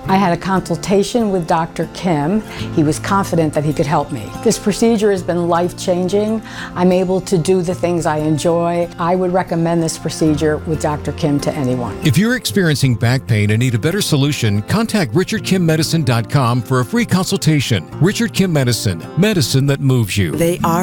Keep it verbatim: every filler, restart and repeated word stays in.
I had a consultation with Doctor Kim. He was confident that he could help me. This procedure has been life-changing. I'm able to do the things I enjoy. I would recommend this procedure with Doctor Kim to anyone. If you're experiencing back pain and need a better solution, contact richard kim medicine dot com for a free consultation. Richard Kim Medicine, medicine that moves you. They are